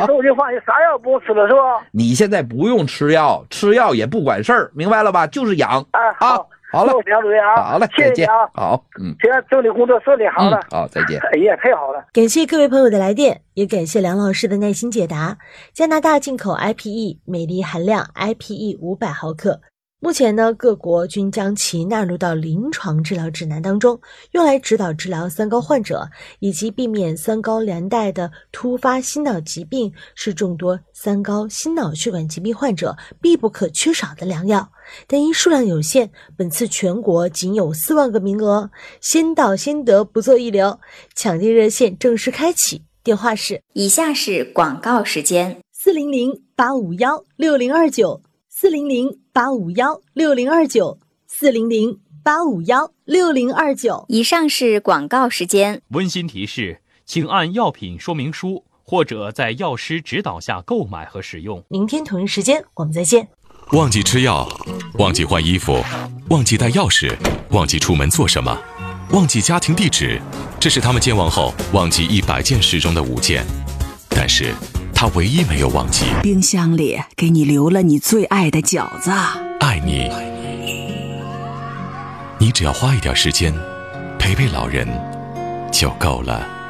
说我就放心，啥药不用吃了是吧？ 你现在不用吃药，吃药也不管事儿，明白了吧？就是养。 好， 好了， 梁主任啊， 好了， 谢谢你啊。 好， 行，祝你工作顺利，好了， 好，再见。 哎呀，太好了！ 感谢各位朋友的来电，也感谢梁老师的耐心解答。加拿大进口 IPE 镁离含量 IPE 500毫克。目前呢，各国均将其纳入到临床治疗指南当中，用来指导治疗三高患者，以及避免三高连带的突发心脑疾病，是众多三高心脑血管疾病患者必不可缺少的良药。但因数量有限，本次全国仅有4万个名额，先到先得，不做预留。抢订热线正式开启，电话是： 以下是广告时间 ，400-851-6029，400-851-6029，400-851-6029。 以上是广告时间。 温馨提示，请按药品说明书或者在药师指导下购买和使用。 明天同一时间我们再见。 忘记吃药，忘记换衣服，忘记带钥匙，忘记出门做什么，忘记家庭地址，这是他们健忘后忘记100件事中的5件。但是他唯一没有忘记， 冰箱里给你留了你最爱的饺子。 爱你，你只要花一点时间陪陪老人就够了。